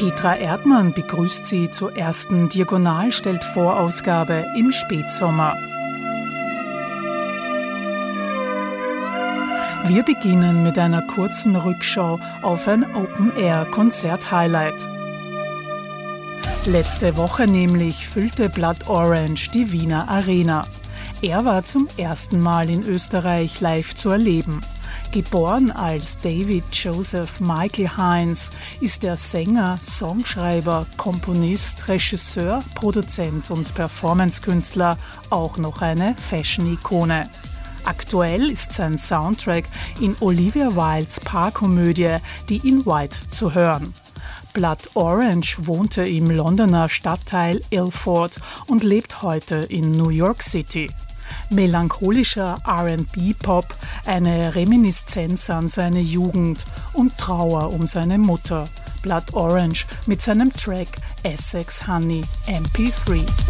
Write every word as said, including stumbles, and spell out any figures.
Petra Erdmann begrüßt Sie zur ersten Diagonal-stellt-vor-Ausgabe im Spätsommer. Wir beginnen mit einer kurzen Rückschau auf ein Open-Air-Konzert-Highlight. Letzte Woche nämlich füllte Blood Orange die Wiener Arena. Er war zum ersten Mal in Österreich live zu erleben. Geboren als David Joseph Michael Hines, ist er Sänger, Songschreiber, Komponist, Regisseur, Produzent und Performancekünstler, auch noch eine Fashion-Ikone. Aktuell ist sein Soundtrack in Olivia Wildes Paarkomödie Die in White zu hören. Blood Orange wohnte im Londoner Stadtteil Ilford und lebt heute in New York City. Melancholischer R and B-Pop, eine Reminiszenz an seine Jugend und Trauer um seine Mutter. Blood Orange mit seinem Track Essex Honey M P drei.